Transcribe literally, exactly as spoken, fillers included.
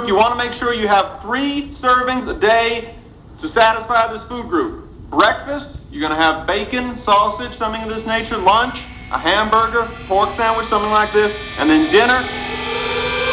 you want to make sure you have three servings a day to satisfy this food group. Breakfast, you're going to have bacon, sausage, something of this nature. Lunch, a hamburger, pork sandwich, something like this. And then dinner,